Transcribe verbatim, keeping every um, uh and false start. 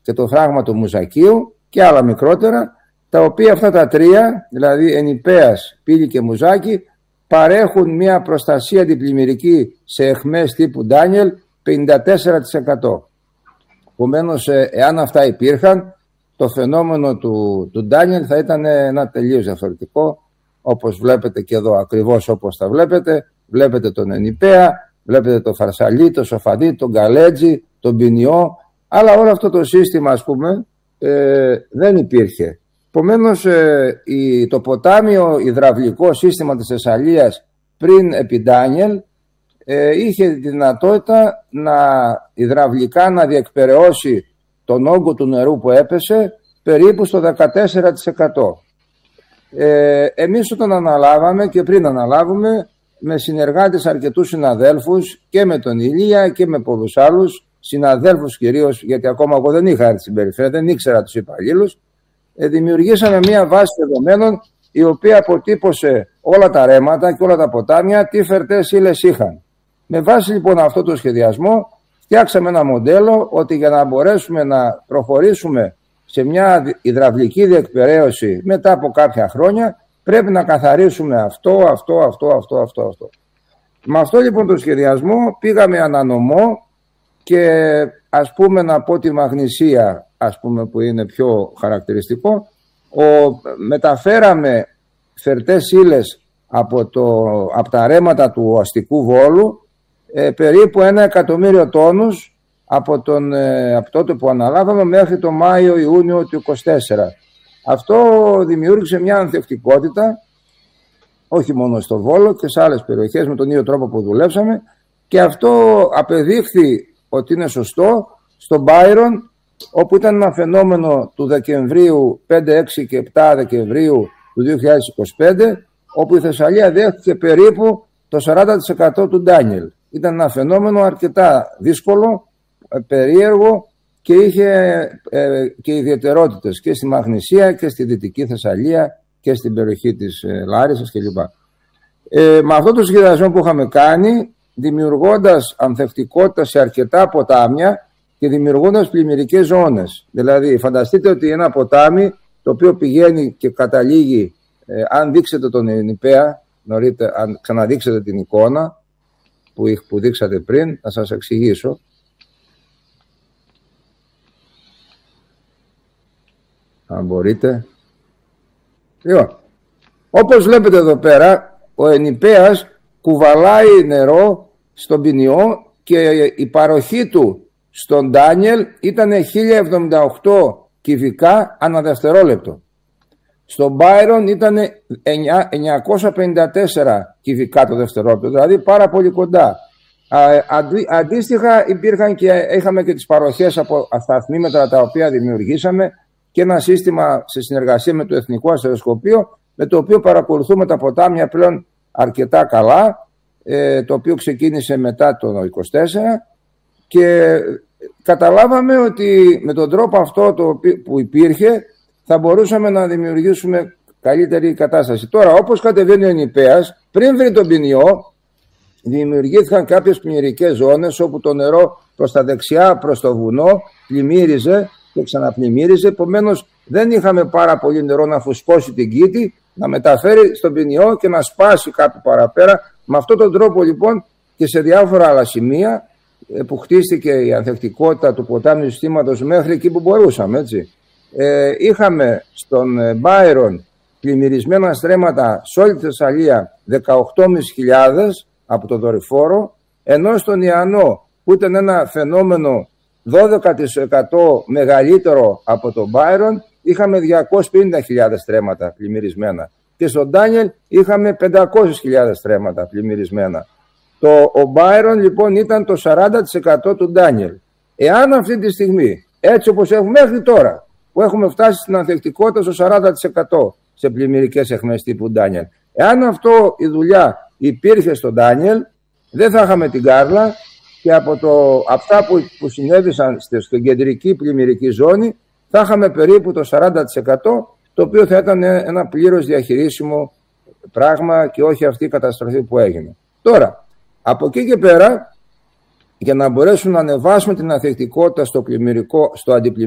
και το φράγμα του Μουζακίου και άλλα μικρότερα, τα οποία αυτά τα τρία, δηλαδή Ενιπέας, Πύλη και Μουζάκι, παρέχουν μια προστασία αντιπλημμυρική σε αιχμές τύπου Ντάνιελ πενήντα τέσσερα τοις εκατό. Επομένως, εάν αυτά υπήρχαν, το φαινόμενο του, του Ντάνιελ θα ήταν ένα τελείως διαφορετικό, όπως βλέπετε και εδώ, ακριβώς όπως τα βλέπετε. Βλέπετε τον Ενιπέα, βλέπετε το Φαρσαλί, το Σοφαντί, τον Καλέτζι, τον Ποινιό, αλλά όλο αυτό το σύστημα, ας πούμε, ε, δεν υπήρχε. Επομένως, ε, το ποτάμιο υδραυλικό σύστημα της Θεσσαλίας πριν επί Ντάνιελ ε, είχε τη δυνατότητα να υδραυλικά να διεκπεραιώσει τον όγκο του νερού που έπεσε περίπου στο δεκατέσσερα τοις εκατό. Ε, εμείς όταν αναλάβαμε και πριν αναλάβουμε, με συνεργάτες αρκετούς συναδέλφους και με τον Ηλία και με πολλούς άλλους συναδέλφους κυρίως, γιατί ακόμα εγώ δεν είχα έρθει στην περιφέρεια, δεν ήξερα τους υπαλλήλους, ε, δημιουργήσαμε μια βάση δεδομένων η οποία αποτύπωσε όλα τα ρέματα και όλα τα ποτάμια, τι φερτές ύλες είχαν. Με βάση λοιπόν αυτό το σχεδιασμό φτιάξαμε ένα μοντέλο ότι για να μπορέσουμε να προχωρήσουμε σε μια υδραυλική διεκπεραίωση μετά από κάποια χρόνια πρέπει να καθαρίσουμε αυτό, αυτό, αυτό, αυτό, αυτό, αυτό. Με αυτό λοιπόν το σχεδιασμό πήγαμε ανανομό και ας πούμε να πω τη Μαγνησία, ας πούμε, που είναι πιο χαρακτηριστικό, ο, μεταφέραμε φερτές ύλες από, το, από τα ρέματα του αστικού Βόλου ε, περίπου ένα εκατομμύριο τόνους από, τον, ε, από τότε που αναλάβαμε μέχρι το Μάιο-Ιούνιο του είκοσι τέσσερα. Αυτό δημιούργησε μια ανθεκτικότητα όχι μόνο στο Βόλο και σε άλλες περιοχές με τον ίδιο τρόπο που δουλέψαμε, και αυτό απεδείχθη ότι είναι σωστό στον Μπάιρον, όπου ήταν ένα φαινόμενο του Δεκεμβρίου πέντε, έξι και επτά Δεκεμβρίου του δύο χιλιάδες είκοσι πέντε, όπου η Θεσσαλία δέχτηκε περίπου το σαράντα τοις εκατό του Ντάνιελ. Ήταν ένα φαινόμενο αρκετά δύσκολο, περίεργο και είχε ε, και ιδιαιτερότητες και στη Μαγνησία και στη Δυτική Θεσσαλία και στην περιοχή της ε, Λάρισσας κλπ. Ε, με αυτό το σχεδιασμό που είχαμε κάνει, δημιουργώντας ανθεκτικότητα σε αρκετά ποτάμια και δημιουργώντας πλημμυρικές ζώνες. Δηλαδή φανταστείτε ότι ένα ποτάμι το οποίο πηγαίνει και καταλήγει, ε, αν δείξετε τον Ενιπέα, νωρίτε, αν ξαναδείξετε την εικόνα που, που δείξατε πριν, θα σας εξηγήσω. Αν μπορείτε. Λοιπόν, όπως βλέπετε εδώ πέρα, ο Ενιπέας κουβαλάει νερό στον Ποινιό και η παροχή του στον Ντάνιελ ήταν χίλια εβδομήντα οκτώ κυβικά ανά δευτερόλεπτο. Στον Μπάιρον ήταν εννιακόσια πενήντα τέσσερα κυβικά το δευτερόλεπτο, δηλαδή πάρα πολύ κοντά. Αντί, αντίστοιχα υπήρχαν και είχαμε και τις παροχές από σταθμίμετρα τα οποία δημιουργήσαμε και ένα σύστημα σε συνεργασία με το Εθνικό Αστεροσκοπείο, με το οποίο παρακολουθούμε τα ποτάμια πλέον αρκετά καλά, ε, το οποίο ξεκίνησε μετά το είκοσι τέσσερα, και καταλάβαμε ότι με τον τρόπο αυτό το οποίο, που υπήρχε, θα μπορούσαμε να δημιουργήσουμε καλύτερη κατάσταση. Τώρα, όπως κατεβαίνει ο Ενιπέας, πριν βρει τον Ποινιό, δημιουργήθηκαν κάποιες πλημμυρικές ζώνες όπου το νερό προς τα δεξιά, προς το βουνό, πλημμύριζε και ξαναπλημμύριζε. Επομένως, δεν είχαμε πάρα πολύ νερό να φουσκώσει την Κήτη, να μεταφέρει στον Ποινιό και να σπάσει κάπου παραπέρα. Με αυτόν τον τρόπο λοιπόν και σε διάφορα άλλα σημεία που χτίστηκε η ανθεκτικότητα του ποτάμιου συστήματος μέχρι εκεί που μπορούσαμε, έτσι. Ε, είχαμε στον Μπάιρον πλημμυρισμένα στρέμματα σε όλη τη Θεσσαλία δεκαοκτώ χιλιάδες πεντακόσιες από το δορυφόρο, ενώ στον Ιαννό, που ήταν ένα φαινόμενο δώδεκα τοις εκατό μεγαλύτερο από τον Μπάιρον, είχαμε διακόσιες πενήντα χιλιάδες στρέμματα πλημμυρισμένα, και στον Ντάνιελ είχαμε πεντακόσιες χιλιάδες στρέμματα πλημμυρισμένα. Το, ο Μπάιρον λοιπόν ήταν το σαράντα τοις εκατό του Ντάνιελ. Εάν αυτή τη στιγμή, έτσι όπως έχουμε μέχρι τώρα, που έχουμε φτάσει στην ανθεκτικότητα στο σαράντα τοις εκατό σε πλημμυρικές αιχμές τύπου Ντάνιελ, εάν αυτό η δουλειά υπήρχε στον Ντάνιελ, δεν θα είχαμε την Κάρλα, και από το, αυτά που, που συνέβησαν στην κεντρική πλημμυρική ζώνη θα είχαμε περίπου το σαράντα τοις εκατό, το οποίο θα ήταν ένα πλήρως διαχειρίσιμο πράγμα και όχι αυτή η καταστροφή που έγινε. Τώρα, από εκεί και πέρα, για να μπορέσουμε να ανεβάσουμε την ανθεκτικότητα στο, πλημμυρικό, στο αντιπλημμυρικό